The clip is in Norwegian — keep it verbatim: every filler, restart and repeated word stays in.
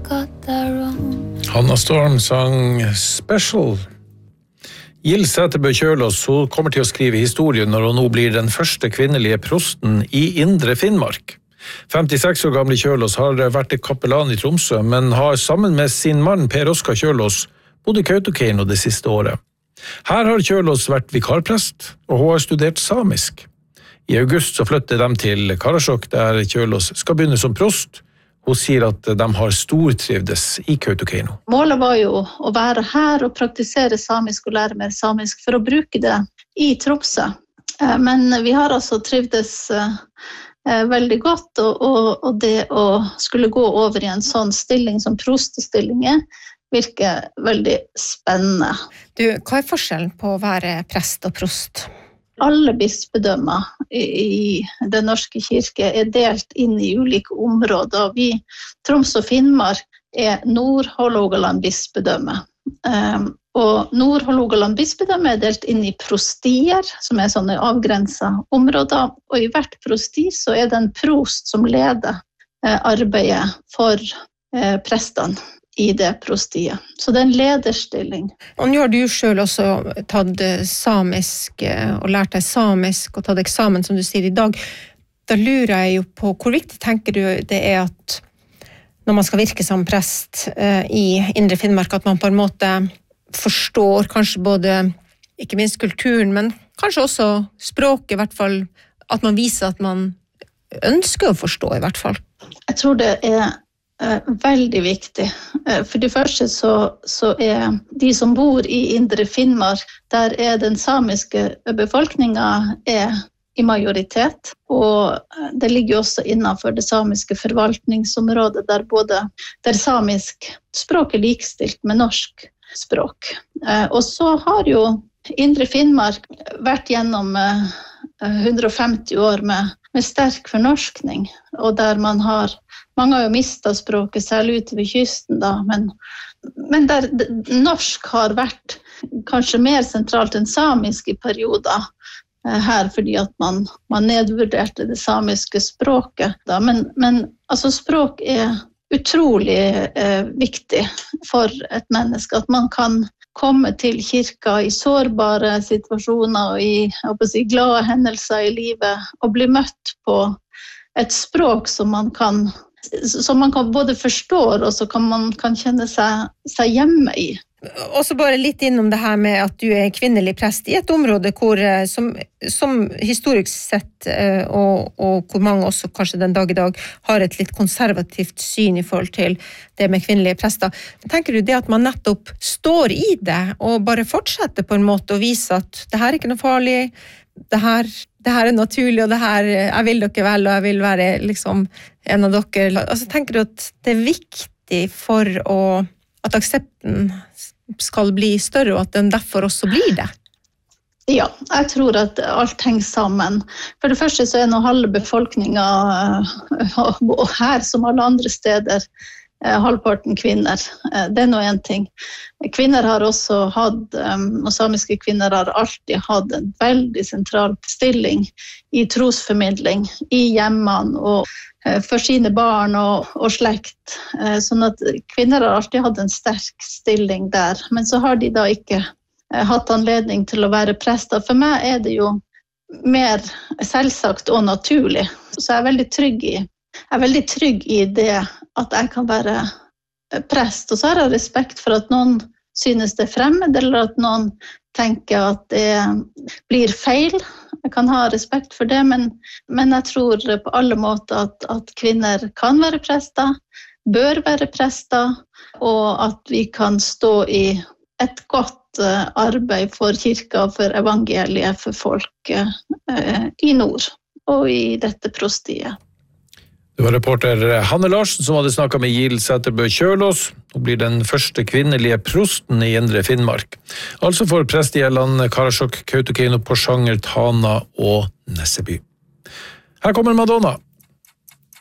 got that wrong. Hanna Storm sang Special. Gill Sæterbø Kjølås, hun kommer til å skrive historie når hun nå blir den første kvinnelige prosten i Indre Finnmark. femtiseks år gamle Kjølås har vært kapellan i Tromsø, men har sammen med sin mann Per Oskar Kjølås bodd i Kautokeino det siste året. Her har Kjølås vært vikarprest, og hun har studert samisk. I august så flytter de til Karasjok, der Kjølås skal begynne som prost. Hun sier at de har stortrivdes i Kautokeino. Målet var jo å være her og praktisere samisk og lære mer samisk for å bruke det i Tromsø. Men vi har altså trivdes veldig godt, og, og, og det å skulle gå over i en sånn stilling som prostestillinger virker veldig spennende. Du, hva er forskjellen på å være prest og prost? Alle bispedømmer i den norske kirke er delt inn i ulike områder. Vi, Troms og Finnmark, er Nord-Hålogaland bispedømme. Og Nord-Hålogaland bispedømme er delt inn i prostier, som er sånne avgrenset områder. Og i hvert prosti så er det en prost som leder arbeidet for prestene i det prostiet. Så det er en lederstilling. Og nå har du selv også tatt samisk og lært deg samisk og tatt eksamen, som du sier i dag. Da lurer jeg jo på, hvor viktig tenker du det er at når man skal virke som prest i Indre Finnmark, at man på en måte forstår kanskje både, ikke minst kulturen, men kanskje også språket, i hvert fall, at man viser at man ønsker å forstå, i hvert fall. Jeg tror det er veldig viktig. For det første så, så er de som bor i Indre Finnmark, der er den samiske befolkningen er i majoritet, og det ligger også innenfor det samiske forvaltningsområdet, der både der samisk språk er likestilt med norsk språk. Og så har jo Indre Finnmark vært gjennom hundre og femti år med, med sterk fornorskning, og der man har mange har jo mistet språket, særlig ute ved kysten da, men, men der norsk har vært kanskje mer sentralt enn samisk i perioder her, fordi at man, man nedvurderte det samiske språket. Da. Men, men altså, språk er utrolig eh, viktig for et menneske, at man kan komme til kirka i sårbare situasjoner og i, jeg håper å si, glade hendelser i livet, og bli møtt på et språk som man kan som man kan både forstå, og så kan man kan kjenne seg, seg hjemme i. Og så bare litt innom det her med at du er kvinnelig prest i et område hvor, som, som historisk sett, og, og hvor mange også kanskje den dag i dag har et litt konservativt syn i forhold til det med kvinnelige prester. Tenker du det at man nettopp står i det, og bare fortsetter på en måte å vise at det her er ikke noe farlig, det her, det her er naturlig, og det her, jeg vil dere vel, og jeg vil være liksom en av dere. Altså, tenker du at det er viktig for å, at aksepten skal bli større, og at den derfor også blir det? Ja, jeg tror at alt henger sammen. For det første så er nå halve befolkningen, og her som alle andre steder, halvparten kvinner. Det er nå en ting. Kvinner har også hatt, og samiske kvinner har alltid hatt en veldig sentral stilling i trosformidling, i hjemmene og for sine barn og, og slekt. Sånn at kvinner har alltid hatt en sterk stilling der. Men så har de da ikke hatt anledning til å være prester. For meg er det jo mer selvsagt og naturlig. Så jeg er veldig trygg i Jeg er veldig trygg i det at jeg kan være prest, og så har jeg respekt for at noen synes det er fremmed, eller at noen tenker at det blir feil. Jeg kan ha respekt for det, men, men jeg tror på alle måter at, at kvinner kan være prester, bør være prester, og at vi kan stå i et godt arbeid for kirka og for evangeliet for folk eh, i nord og i dette prostiet. Det var reporter Hanne Larsen som hadde snakket med Gill Sæterbø Kjølås. Hun blir den første kvinnelige prosten i Indre Finnmark. Altså for prestgjeldene Karasjok, Kautokeino, Porsanger, Tana og Nesseby. Her kommer Madonna.